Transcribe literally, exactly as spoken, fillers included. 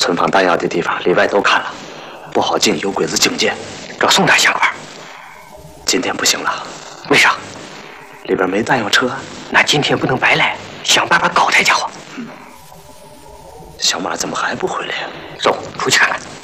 存放弹药的地方里外都看了，不好进，有鬼子警戒。 找宋大想法。 今天不行了， 为啥？ 里边没弹药车。 那今天不能白来，想办法搞他家伙。 小马怎么还不回来呀？ 走，出去看看。